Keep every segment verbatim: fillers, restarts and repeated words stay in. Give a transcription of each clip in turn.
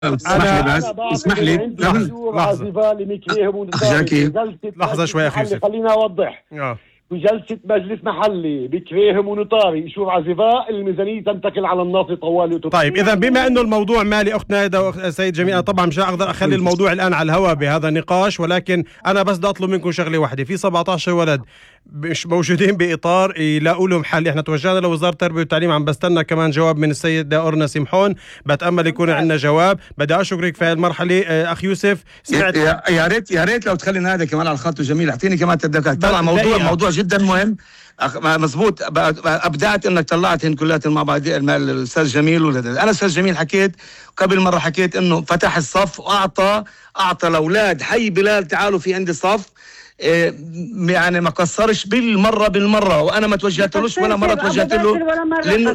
اسمح لي بس اسمح لي جاكي لحظة شوي أخي يوسف. خلينا أوضح. آه. في جلسة مجلس محلي بكريهم ونطاري شوف عزفاء الميزانية تنتقل على الناطي طوالي. طيب إذا بما أنه الموضوع مالي أختنا هذا سيد جميل، أنا طبعا مش أقدر أخلي الموضوع الآن على الهواء بهذا النقاش، ولكن أنا بس بدي أطلب منكم شغلة واحدة. في سبعة عشر ولد مش موجودين بإطار يلاقوا لهم حل. إحنا توجهنا لوزارة التربية والتعليم، عم بستنى كمان جواب من السيدة أورنا سمحون، بتأمل يكون عندنا جواب. بدي أشكرك في هذه المرحلة أخ يوسف. سمعت يا ريت يا ريت لو تخلينا هذا كمان على الخط. جميل اعطيني كمان تدقق. طبعا موضوع موضوع جدا مهم. مزبوط ابدعت انك طلعتهن كلياتهم مع بعض الاستاذ جميل ولا انا استاذ جميل. حكيت قبل مره حكيت انه فتح الصف واعطى اعطى الاولاد حي بلال تعالوا في عندي صف. إيه يعني ما قصرش بالمره بالمره، وانا ما توجهتلوش ولا مره توجهت له لانه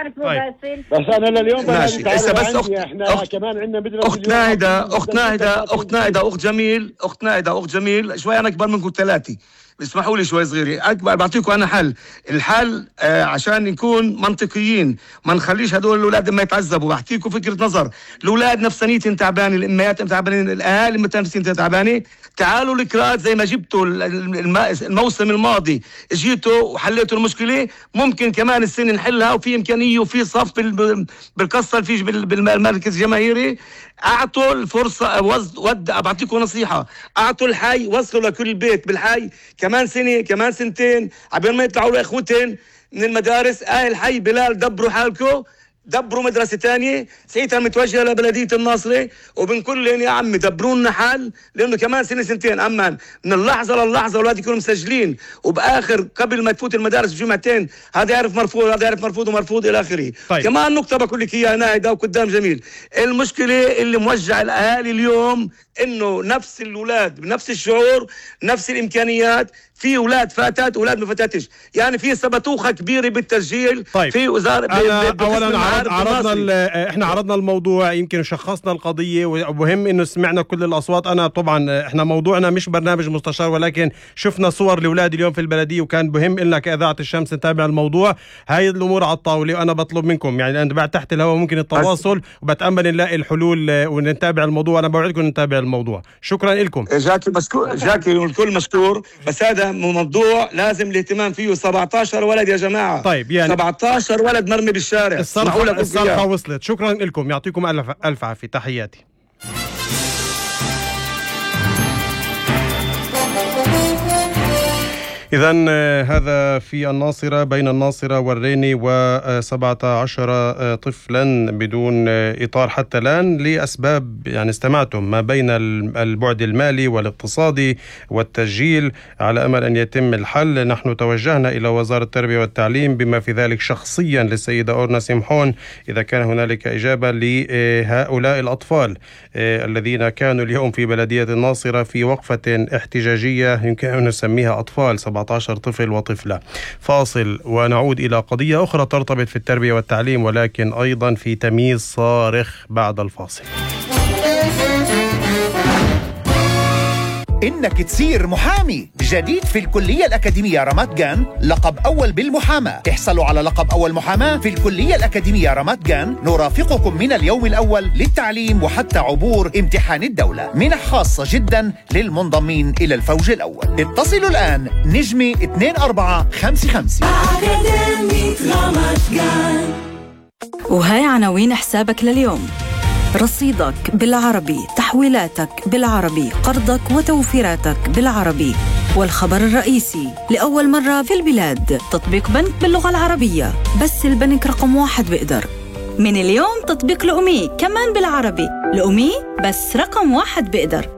بس انا لليوم ماشي. هسه بس اخت احنا أخت كمان عندنا بدنا اخت ناهده اخت ناهده اخت ناهده اخت جميل اخت ناهده اخت جميل شوي انا اكبر منكم ثلاثه، اسمحوا لي شوي صغيرة أكبر. بعطيكم أنا حل. الحل آه عشان نكون منطقيين ما نخليش هدول الأولاد ما يتعذبوا. بعطيكم فكرة نظر. الأولاد نفسانيتهم تعبانة، الأمهات تعبانين، الأهالي نفسانيتهم تعبانة. تعالوا الكرات زي ما جبتوا الموسم الماضي جيتوا وحليتوا المشكلة، ممكن كمان السنة نحلها وفي إمكانية وفي صف بالقصة الفيش بالمركز الجماهيري. أعطوا الفرصة وز ود. بعطيكم نصيحة، أعطوا الحي، وصلوا لكل بيت بالحي كمان سنة كمان سنتين عبين ما يطلعوا له إخوتين من المدارس. أهل الحي بلال دبروا حالكم، دبروا مدرسة تانية. ساعتها متوجهة لبلدية الناصرة وبنقول لهم يا عمي دبروا لنا حل، لأنه كمان سنة سنتين أما من اللحظة للحظة أولاد يكونوا مسجلين، وبآخر قبل ما تفوت المدارس بجمعتين هذا يعرف مرفوض هذا يعرف مرفوض ومرفوض إلى آخره. طيب. كمان نقطة بقول لك إياها ناهدة وقدام جميل. المشكلة اللي موجع الأهالي اليوم إنه نفس الأولاد بنفس الشعور نفس الإمكانيات. في أولاد فاتت أولاد ما فاتتش، يعني في سبتوخة كبيرة بالتسجيل. طيب. في وزارة أولا عرضنا احنا عرضنا الموضوع، يمكن شخصنا القضية، ومهم انه سمعنا كل الاصوات. انا طبعا احنا موضوعنا مش برنامج مستشار، ولكن شفنا صور لاولاد اليوم في البلدية وكان مهم لنا كإذاعة الشمس نتابع الموضوع. هاي الامور على الطاولة وانا بطلب منكم يعني انا بعد تحت الهواء ممكن التواصل وبتأمل نلاقي الحلول ونتابع الموضوع. انا بوعدكم نتابع الموضوع. شكرا لكم. جاكي مشكور جاكي والكل مشكور، بس هذا موضوع لازم الاهتمام فيه. سبعة عشر ولد يا جماعة. طيب يعني سبعة عشر ولد مرمي بالشارع. الصرخة, الصرخة وصلت. شكرا لكم، يعطيكم ألف, ألف عافية. تحياتي. إذن هذا في الناصرة بين الناصرة والريني وسبعة عشر طفلا بدون إطار حتى الآن لأسباب يعني استمعتم ما بين البعد المالي والاقتصادي والتسجيل. على أمل أن يتم الحل نحن توجهنا إلى وزارة التربية والتعليم بما في ذلك شخصيا للسيدة أورنا سمحون إذا كان هنالك إجابة لهؤلاء الأطفال الذين كانوا اليوم في بلدية الناصرة في وقفة احتجاجية يمكن أن نسميها أطفال سبعة عشر طفل وطفلة. فاصل ونعود إلى قضية أخرى ترتبط في التربية والتعليم ولكن أيضا في تمييز صارخ بعد الفاصل. إنك تصير محامي جديد في الكلية الأكاديمية رامات جان، لقب أول بالمحاماة. احصلوا على لقب أول محاماة في الكلية الأكاديمية رامات جان. نرافقكم من اليوم الأول للتعليم وحتى عبور امتحان الدولة. منح خاصة جدا للمنضمين إلى الفوج الأول. اتصلوا الآن نجمة اثنين أربعة خمسة خمسة. وهاي عناوين حسابك لليوم: رصيدك بالعربي، تحويلاتك بالعربي، قرضك وتوفيراتك بالعربي. والخبر الرئيسي: لأول مرة في البلاد تطبيق بنك باللغة العربية، بس البنك رقم واحد بيقدر. من اليوم تطبيق لأمي كمان بالعربي، لأمي بس رقم واحد بيقدر.